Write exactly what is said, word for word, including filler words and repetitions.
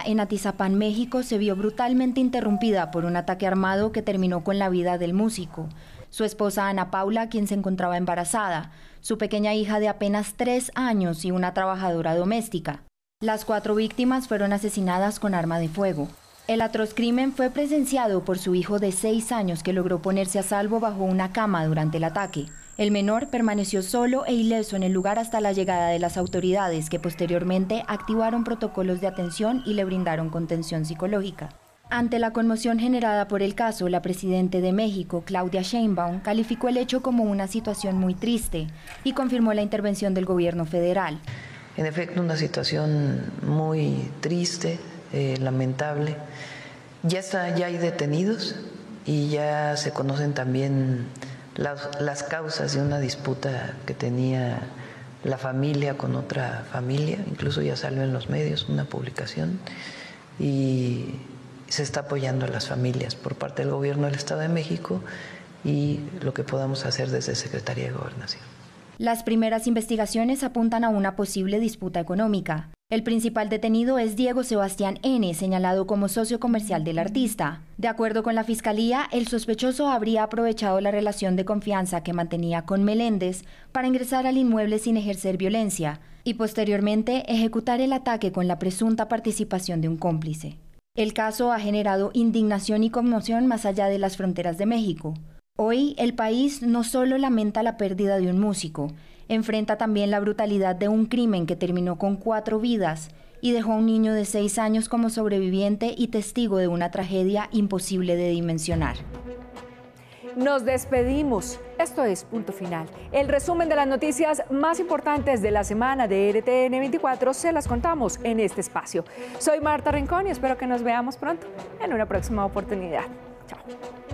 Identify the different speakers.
Speaker 1: en Atizapán, México, se vio brutalmente interrumpida por un ataque armado que terminó con la vida del músico, su esposa Ana Paula, quien se encontraba embarazada, su pequeña hija de apenas tres años y una trabajadora doméstica. Las cuatro víctimas fueron asesinadas con arma de fuego. El atroz crimen fue presenciado por su hijo de seis años, que logró ponerse a salvo bajo una cama durante el ataque. El menor permaneció solo e ileso en el lugar hasta la llegada de las autoridades, que posteriormente activaron protocolos de atención y le brindaron contención psicológica. Ante la conmoción generada por el caso, la presidenta de México, Claudia Sheinbaum, calificó el hecho como una situación muy triste y confirmó la intervención del gobierno federal.
Speaker 2: En efecto, una situación muy triste, eh, lamentable. Ya, está, ya hay detenidos y ya se conocen también las, las causas de una disputa que tenía la familia con otra familia. Incluso ya salió en los medios una publicación y se está apoyando a las familias por parte del gobierno del Estado de México y lo que podamos hacer desde Secretaría de Gobernación.
Speaker 1: Las primeras investigaciones apuntan a una posible disputa económica. El principal detenido es Diego Sebastián N., señalado como socio comercial del artista. De acuerdo con la Fiscalía, el sospechoso habría aprovechado la relación de confianza que mantenía con Meléndez para ingresar al inmueble sin ejercer violencia y posteriormente ejecutar el ataque con la presunta participación de un cómplice. El caso ha generado indignación y conmoción más allá de las fronteras de México. Hoy, el país no solo lamenta la pérdida de un músico, enfrenta también la brutalidad de un crimen que terminó con cuatro vidas y dejó a un niño de seis años como sobreviviente y testigo de una tragedia imposible de dimensionar.
Speaker 3: Nos despedimos. Esto es Punto Final. El resumen de las noticias más importantes de la semana de R T N veinticuatro se las contamos en este espacio. Soy Marta Rincón y espero que nos veamos pronto en una próxima oportunidad. Chao.